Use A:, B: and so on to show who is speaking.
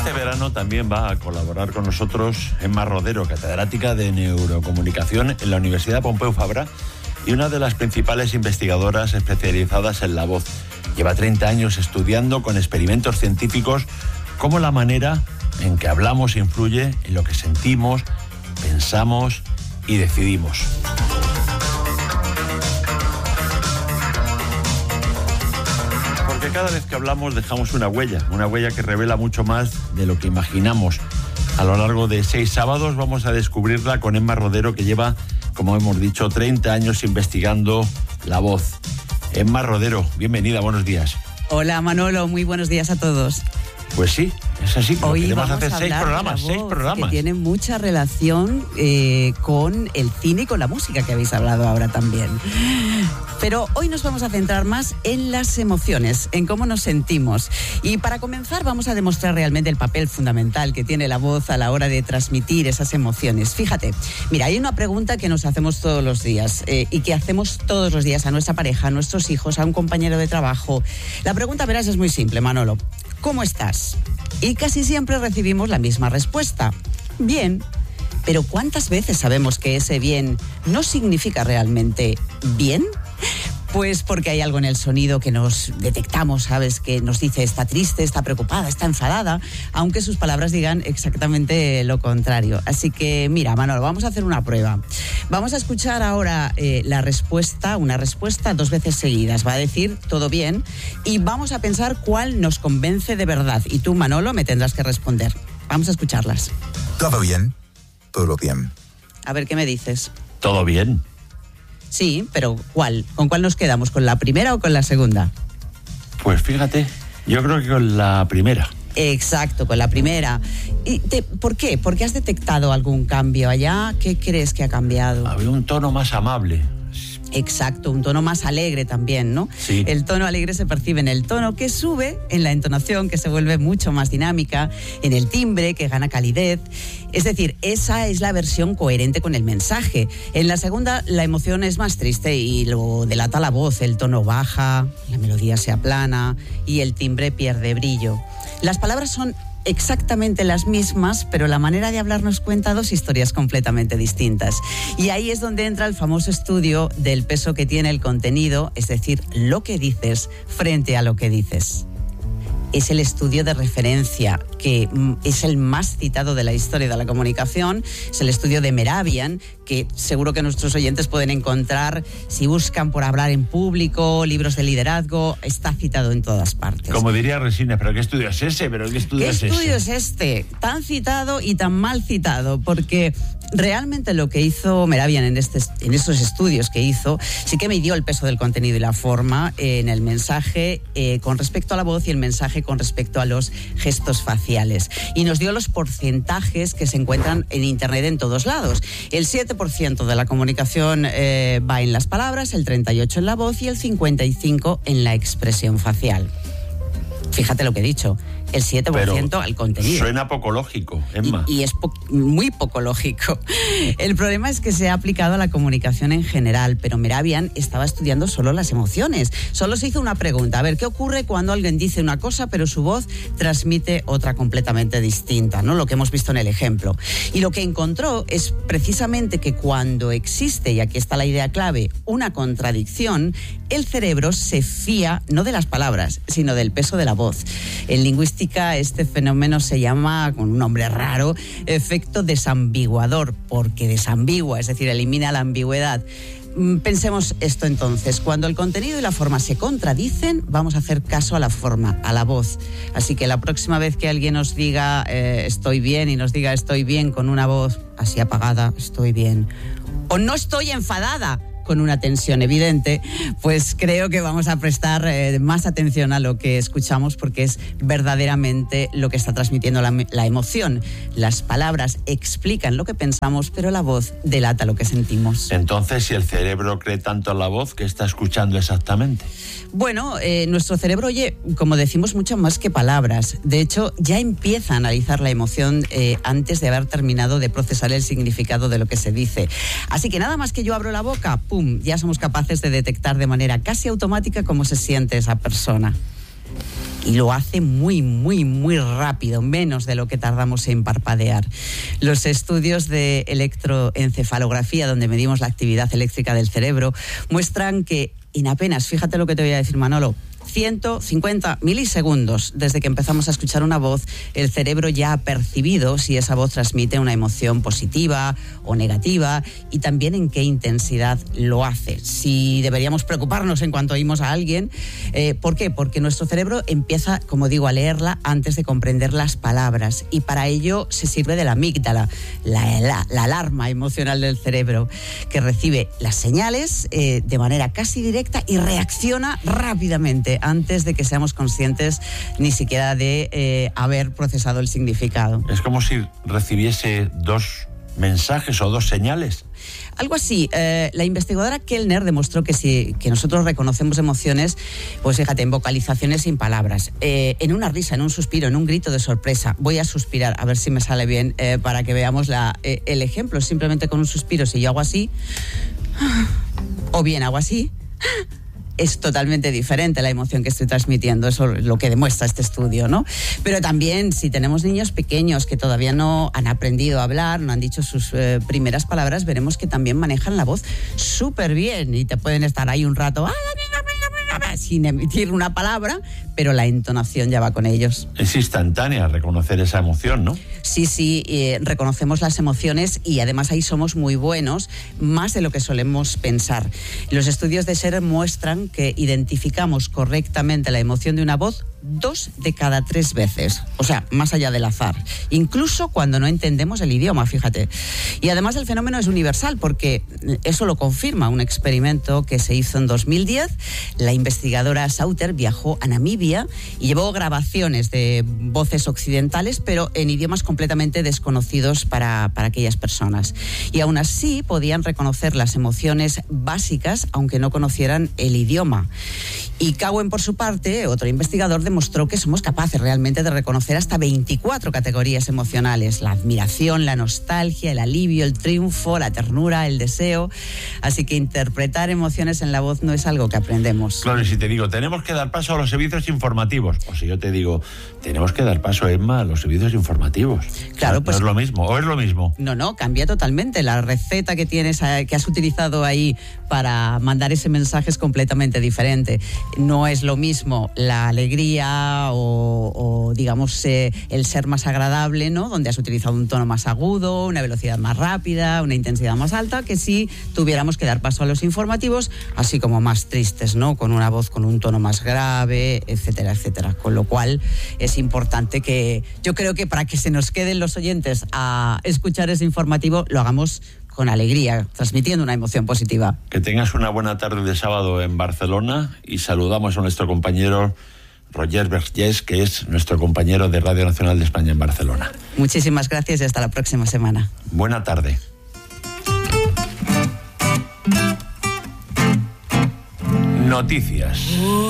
A: este verano también va a colaborar con nosotros Emma Rodero, catedrática de Neurocomunicación en la Universidad Pompeu Fabra y una de las principales investigadoras especializadas en la voz. Lleva 30 años estudiando con experimentos científicos cómo la manera en que hablamos influye en lo que sentimos, pensamos y decidimos. Porque cada vez que hablamos dejamos una huella que revela mucho más de lo que imaginamos. A lo largo de 6 sábados vamos a descubrirla con Emma Rodero, que lleva, como hemos dicho, 30 años investigando la voz. Emma Rodero, bienvenida, buenos días.
B: Hola Manolo, muy buenos días a todos.
A: Pues sí, es así.
B: Hoy
A: queremos
B: vamos
A: hacer
B: a
A: 6 programas, 6 programas.
B: Que tiene mucha relación con el cine y con la música que habéis hablado ahora también. Pero hoy nos vamos a centrar más en las emociones, en cómo nos sentimos. Y para comenzar vamos a demostrar realmente el papel fundamental que tiene la voz a la hora de transmitir esas emociones. Fíjate, mira, hay una pregunta que nos hacemos todos los días y que hacemos todos los días a nuestra pareja, a nuestros hijos, a un compañero de trabajo. La pregunta, verás, es muy simple, Manolo. ¿Cómo estás? Y casi siempre recibimos la misma respuesta. Bien. Pero ¿cuántas veces sabemos que ese bien no significa realmente bien? Pues porque hay algo en el sonido que nos detectamos, ¿sabes? Que nos dice está triste, está preocupada, está enfadada, aunque sus palabras digan exactamente lo contrario. Así que, mira, Manolo, vamos a hacer una prueba. Vamos a escuchar ahora una respuesta 2 veces seguidas. Va a decir todo bien y vamos a pensar cuál nos convence de verdad. Y tú, Manolo, me tendrás que responder. Vamos a escucharlas.
C: Todo bien, todo bien.
B: A ver, ¿qué me dices?
A: Todo bien.
B: Sí, pero ¿cuál? ¿Con cuál nos quedamos? ¿Con la primera o con la segunda?
A: Pues fíjate, yo creo que con la primera.
B: Exacto, con la primera. ¿Por qué? ¿Por qué has detectado algún cambio allá? ¿Qué crees que ha cambiado?
A: Había un tono más amable.
B: Exacto, un tono más alegre también, ¿no?
A: Sí.
B: El tono alegre se percibe en el tono, que sube, en la entonación, que se vuelve mucho más dinámica, en el timbre, que gana calidez. Es decir, esa es la versión coherente con el mensaje. En la segunda, la emoción es más triste y lo delata la voz. El tono baja, la melodía se aplana y el timbre pierde brillo. Las palabras son exactamente las mismas, pero la manera de hablar nos cuenta 2 historias completamente distintas. Y ahí es donde entra el famoso estudio del peso que tiene el contenido, es decir, lo que dices frente a lo que dices. Es el estudio de referencia que es el más citado de la historia de la comunicación. Es el estudio de Mehrabian, que seguro que nuestros oyentes pueden encontrar si buscan por hablar en público, libros de liderazgo. Está citado en todas partes.
A: Como diría Resines, ¿pero qué estudio es ese? ¿Pero qué estudio es ese?
B: ¿Qué estudio es este? Tan citado y tan mal citado, porque realmente lo que hizo Mehrabian en estos estudios que hizo, sí que midió el peso del contenido y la forma en el mensaje con respecto a la voz y el mensaje con respecto a los gestos faciales. Y nos dio los porcentajes que se encuentran en Internet en todos lados. El 7% de la comunicación va en las palabras, el 38% en la voz y el 55% en la expresión facial. Fíjate lo que he dicho. El 7% pero al contenido.
A: Suena poco lógico, Emma.
B: Y es muy poco lógico. El problema es que se ha aplicado a la comunicación en general, pero Mehrabian estaba estudiando solo las emociones. Solo se hizo una pregunta. A ver, ¿qué ocurre cuando alguien dice una cosa, pero su voz transmite otra completamente distinta, ¿no? Lo que hemos visto en el ejemplo. Y lo que encontró es precisamente que cuando existe, y aquí está la idea clave, una contradicción, el cerebro se fía no de las palabras, sino del peso de la voz. En lingüística, este fenómeno se llama, con un nombre raro, efecto desambiguador, porque desambigua, es decir, elimina la ambigüedad. Pensemos esto entonces, cuando el contenido y la forma se contradicen, vamos a hacer caso a la forma, a la voz. Así que la próxima vez que alguien nos diga estoy bien y nos diga estoy bien con una voz así apagada, estoy bien, o no estoy enfadada, con una tensión evidente, pues creo que vamos a prestar más atención a lo que escuchamos, porque es verdaderamente lo que está transmitiendo la emoción. Las palabras explican lo que pensamos, pero la voz delata lo que sentimos.
A: Entonces, si el cerebro cree tanto en la voz, ¿qué está escuchando exactamente?
B: Bueno, nuestro cerebro oye, como decimos, mucho más que palabras. De hecho, ya empieza a analizar la emoción antes de haber terminado de procesar el significado de lo que se dice. Así que nada más que yo abro la boca, ¡pum!, ya somos capaces de detectar de manera casi automática cómo se siente esa persona. y lo hace muy, muy, muy rápido, menos de lo que tardamos en parpadear. Los estudios de electroencefalografía, donde medimos la actividad eléctrica del cerebro, muestran que en apenas, fíjate lo que te voy a decir, Manolo, 150 milisegundos desde que empezamos a escuchar una voz, el cerebro ya ha percibido si esa voz transmite una emoción positiva o negativa y también en qué intensidad lo hace. Si deberíamos preocuparnos en cuanto oímos a alguien, ¿por qué? Porque nuestro cerebro empieza, como digo, a leerla antes de comprender las palabras y para ello se sirve de la amígdala, la alarma emocional del cerebro, que recibe las señales de manera casi directa y reacciona rápidamente antes de que seamos conscientes ni siquiera de haber procesado el significado.
A: Es como si recibiese dos mensajes o dos señales.
B: Algo así. La investigadora Kellner demostró que nosotros reconocemos emociones, pues fíjate, en vocalizaciones sin palabras, en una risa, en un suspiro, en un grito de sorpresa. Voy a suspirar, a ver si me sale bien, para que veamos el ejemplo. Simplemente con un suspiro, si yo hago así, o bien hago así, es totalmente diferente la emoción que estoy transmitiendo. Eso es lo que demuestra este estudio, ¿no? Pero también, si tenemos niños pequeños que todavía no han aprendido a hablar, no han dicho sus primeras palabras, veremos que también manejan la voz súper bien y te pueden estar ahí un rato sin emitir una palabra, pero la entonación ya va con ellos.
A: Es instantánea reconocer esa emoción, ¿no?
B: Sí, reconocemos las emociones y además ahí somos muy buenos, más de lo que solemos pensar. Los estudios de SER muestran que identificamos correctamente la emoción de una voz 2 de cada 3 veces, o sea, más allá del azar, incluso cuando no entendemos el idioma, fíjate. Y además el fenómeno es universal porque eso lo confirma un experimento que se hizo en 2010. La investigadora Sauter viajó a Namibia y llevó grabaciones de voces occidentales, pero en idiomas completamente desconocidos para aquellas personas. Y aún así podían reconocer las emociones básicas, aunque no conocieran el idioma. Y Cowen, por su parte, otro investigador, demostró que somos capaces realmente de reconocer hasta 24 categorías emocionales: la admiración, la nostalgia, el alivio, el triunfo, la ternura, el deseo. Así que interpretar emociones en la voz no es algo que aprendemos.
A: Claro, y si te digo, tenemos que dar paso a los servicios informativos, o si yo te digo, tenemos que dar paso, Emma, a los servicios informativos.
B: Claro, pues
A: ¿no es lo mismo? ¿O es lo mismo?
B: No, cambia totalmente. La receta que tienes, que has utilizado ahí para mandar ese mensaje es completamente diferente. No es lo mismo la alegría o digamos, el ser más agradable, ¿no? Donde has utilizado un tono más agudo, una velocidad más rápida, una intensidad más alta, que si tuviéramos que dar paso a los informativos, así como más tristes, ¿no? Con una voz con un tono más grave, etcétera, etcétera. Con lo cual es importante que, yo creo que para que se nos queden los oyentes a escuchar ese informativo, lo hagamos con alegría, transmitiendo una emoción positiva.
A: Que tengas una buena tarde de sábado en Barcelona y saludamos a nuestro compañero Roger Vergés, que es nuestro compañero de Radio Nacional de España en Barcelona.
B: Muchísimas gracias y hasta la próxima semana.
A: Buena tarde. Noticias.